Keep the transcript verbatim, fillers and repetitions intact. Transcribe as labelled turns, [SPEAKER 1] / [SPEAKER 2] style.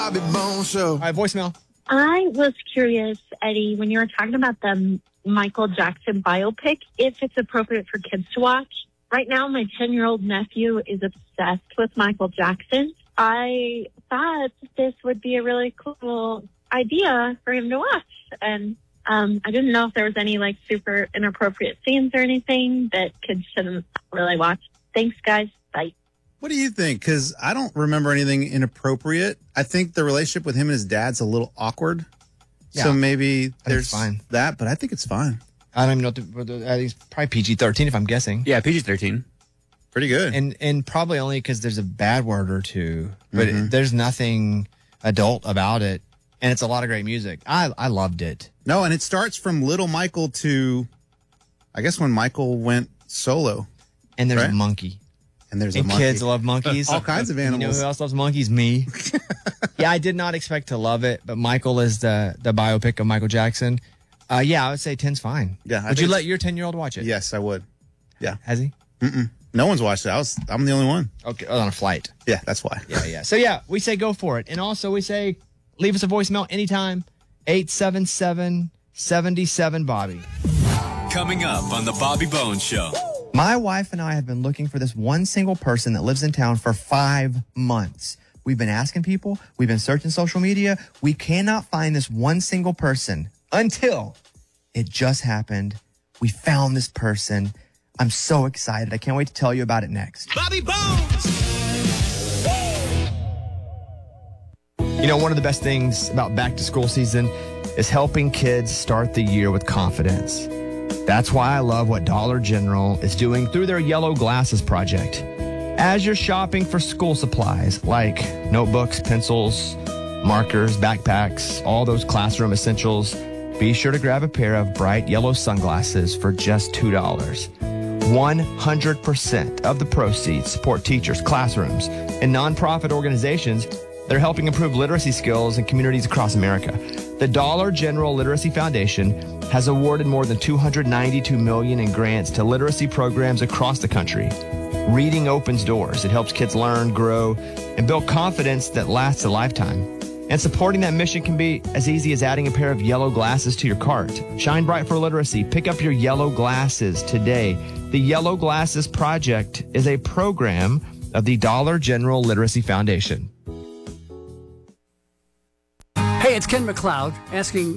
[SPEAKER 1] Bobby Bones Show.
[SPEAKER 2] All right, voicemail.
[SPEAKER 3] I was curious, Eddie, when you were talking about the Michael Jackson biopic, if it's appropriate for kids to watch. Right now, my ten-year-old nephew is obsessed with Michael Jackson. I thought this would be a really cool idea for him to watch. And um, I didn't know if there was any, like, super inappropriate scenes or anything that kids shouldn't really watch. Thanks, guys. Bye.
[SPEAKER 4] What do you think? Because I don't remember anything inappropriate. I think the relationship with him and his dad's a little awkward. Yeah. So maybe there's
[SPEAKER 2] fine.
[SPEAKER 4] that, but I think it's fine.
[SPEAKER 2] I don't even know. What the, I think it's probably P G thirteen if I'm guessing.
[SPEAKER 5] Yeah, P G thirteen.
[SPEAKER 4] Pretty good.
[SPEAKER 2] And and probably only because there's a bad word or two, but
[SPEAKER 4] Mm-hmm.
[SPEAKER 2] it, there's nothing adult about it. And it's a lot of great music. I I loved it.
[SPEAKER 4] No, and it starts from little Michael to, I guess, when Michael went solo.
[SPEAKER 2] And there's
[SPEAKER 4] Right?
[SPEAKER 2] a monkey.
[SPEAKER 4] And there's
[SPEAKER 2] And
[SPEAKER 4] a monkey.
[SPEAKER 2] kids love monkeys.
[SPEAKER 4] All kinds of
[SPEAKER 2] You know
[SPEAKER 4] animals.
[SPEAKER 2] who else loves monkeys? Me. Yeah, I did not expect to love it, but Michael is the the biopic of Michael Jackson. Uh, yeah, I would say ten's fine.
[SPEAKER 4] Yeah, I
[SPEAKER 2] Would you
[SPEAKER 4] think
[SPEAKER 2] let
[SPEAKER 4] it's-
[SPEAKER 2] your ten-year-old watch it?
[SPEAKER 4] Yes, I would. Yeah.
[SPEAKER 2] Has he?
[SPEAKER 4] Mm-mm. No one's watched it. I was, I'm the only one.
[SPEAKER 2] Okay, on a flight.
[SPEAKER 4] Yeah, that's why.
[SPEAKER 2] Yeah, yeah. So, yeah, we say go for it. And also, we say leave us a voicemail anytime. eight seven seven, seven seven, Bobby.
[SPEAKER 6] Coming up on the Bobby Bones Show.
[SPEAKER 2] My wife and I have been looking for this one single person that lives in town for five months. We've been asking people. We've been searching social media. We cannot find this one single person until it just happened. We found this person. I'm so excited. I can't wait to tell you about it next.
[SPEAKER 6] Bobby Bones!
[SPEAKER 2] You know, one of the best things about back to school season is helping kids start the year with confidence. That's why I love what Dollar General is doing through their Yellow Glasses project. As you're shopping for school supplies like notebooks, pencils, markers, backpacks, all those classroom essentials, be sure to grab a pair of bright yellow sunglasses for just two dollars. one hundred percent of the proceeds support teachers, classrooms, and nonprofit organizations that are helping improve literacy skills in communities across America. The Dollar General Literacy Foundation has awarded more than two hundred ninety-two million dollars in grants to literacy programs across the country. Reading opens doors. It helps kids learn, grow, and build confidence that lasts a lifetime. And supporting that mission can be as easy as adding a pair of yellow glasses to your cart. Shine bright for literacy. Pick up your yellow glasses today. The Yellow Glasses Project is a program of the Dollar General Literacy Foundation.
[SPEAKER 7] Hey, it's Ken McLeod asking